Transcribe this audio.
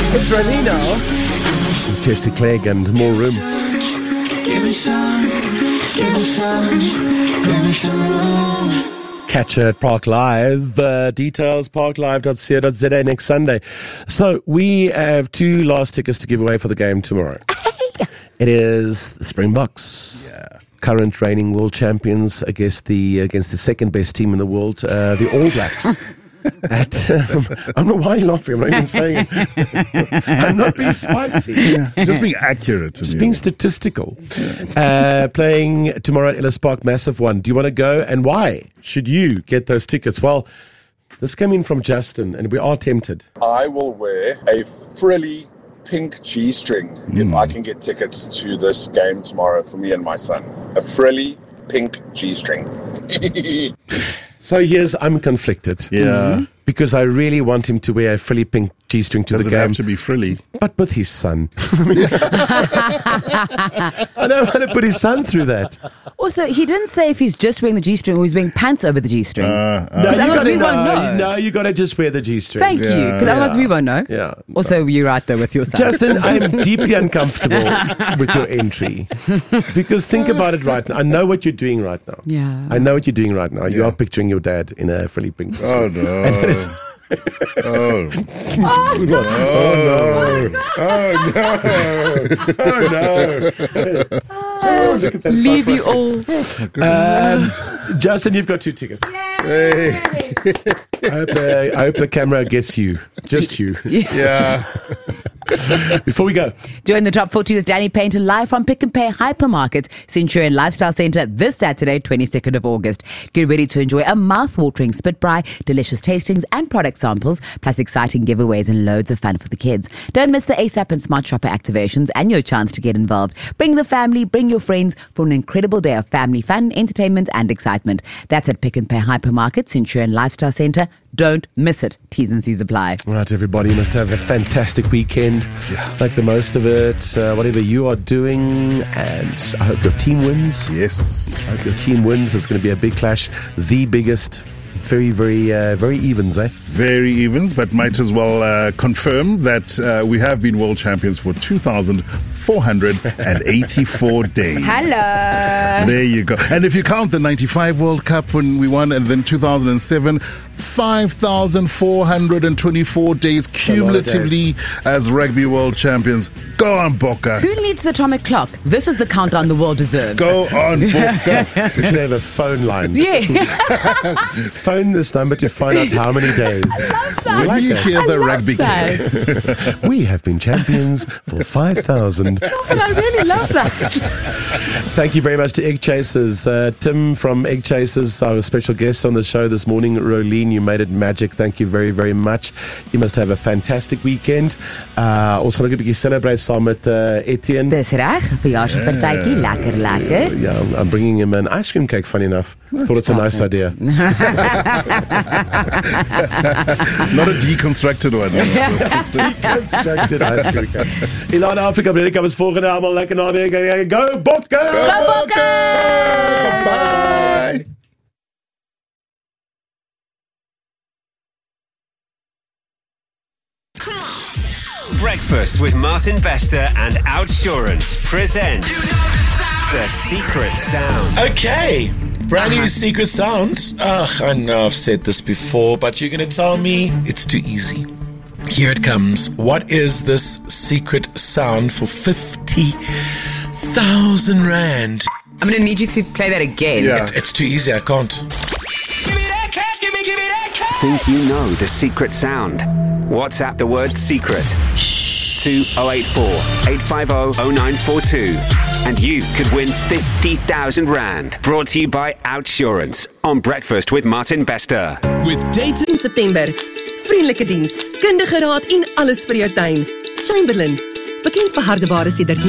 It's ready now. With Jesse Clegg and more room. Give me some room. Catch her at Park Live. Details, parklive.co.za next Sunday. So we have 2 last tickets to give away for the game tomorrow. It is the Springboks. Yeah. Current reigning world champions against the second best team in the world, the All Blacks. I don't know why you're laughing. I'm not even saying it. I'm not being spicy. Just being accurate. Just being statistical. Playing tomorrow at Ellis Park, massive one. Do you want to go, and why should you get those tickets? Well, this came in from Justin, and we are tempted. I will wear a frilly pink G-string if I can get tickets to this game tomorrow for me and my son. A frilly pink G-string. So I'm conflicted. Yeah. Because I really want him to wear a frilly pink G-string to Does the it game. have to be frilly? But with his son. I don't want to put his son through that. Also, he didn't say if he's just wearing the G-string or he's wearing pants over the G-string. We won't know. No, you got to just wear the G-string. Thank you, because otherwise we won't know. Yeah. Also, you're right though with your son. Justin, I am deeply uncomfortable with your entry. Because think about it right now. I know what you're doing right now. Yeah. I know what you're doing right now. You are picturing your dad in a frilly pink G-string. Oh, no. Oh no! Oh, look at that. Leave you all. Justin, you've got 2 tickets. Hey. I hope the camera gets you. Just you. Yeah. Before we go, Join the top 40 with Danny Painter live from Pick n Pay Hypermarket, Centurion Lifestyle Centre this Saturday, 22nd of August. Get ready to enjoy a mouth-watering spit braai, delicious tastings and product samples, plus exciting giveaways and loads of fun for the kids. Don't miss the ASAP and Smart Shopper activations and your chance to get involved. Bring the family, bring your friends for an incredible day of family fun, entertainment and excitement. That's at Pick n Pay Hypermarket, Centurion Lifestyle Centre. Don't miss it. T's and C's apply. all right, everybody, you must have a fantastic weekend. Make the most of it, whatever you are doing, and I hope your team wins. Yes. I hope your team wins. It's going to be a big clash, the biggest. Very, very evens, eh? Very evens, but might as well confirm that we have been world champions for 2,484 days. Hello. There you go. And if you count the 95 World Cup when we won, and then 2007, 5,424 days cumulatively as rugby world champions. Go on, Boca. Who needs the atomic clock? This is the countdown the world deserves. Go on, Boca. We should have a phone line. Yeah. Phone this number to find out how many days. When you hear the rugby kick. We have been champions for 5,000. I really love that. Thank you very much to Egg Chasers. Tim from Egg Chasers, our special guest on the show this morning. Rolene, you made it magic. Thank you very, very much. You must have a fantastic weekend. Ons gaan ook 'n bietjie celebrate saam met Etienne. Dis reg, verjaarsdagpartytjie, lekker. Yeah, I'm bringing him an ice cream cake, funny enough. Thought it's a nice idea. Not a deconstructed one. Deconstructed ice cream cake. Ilana Afrika, Amerika was volgende. Allemaal lekker naweek. Go Bokke! Go Bokke! Bye. Breakfast with Martin Bester and Outsurance present The Secret Sound. Okay, brand new secret sound. I know I've said this before, but you're going to tell me it's too easy. Here it comes. What is this secret sound for 50,000 rand? I'm going to need you to play that again. Yeah. It's too easy, I can't. Give me that cash, give me that cash. Think you know the secret sound? WhatsApp the word secret to 084 850 0942 and you could win 50,000 rand. Brought to you by Outsurance on Breakfast with Martin Bester. With data in September. Vriendelike diens, kundige raad en alles vir jou tuin. Chamberlain, bekend vir hardeware sedert